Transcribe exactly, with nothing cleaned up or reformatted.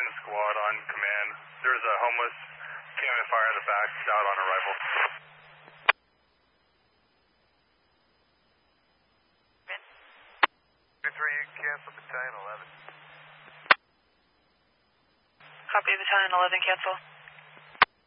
eleven squad on command. There's a homeless cannon fire in the back, out on arrival. two three, cancel battalion eleven. Copy, battalion eleven, cancel.